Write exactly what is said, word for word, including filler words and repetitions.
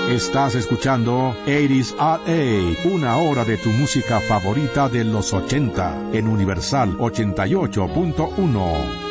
Estás escuchando ochenta at eight, una hora de tu música favorita de los ochenta, en Universal ochenta y ocho punto uno.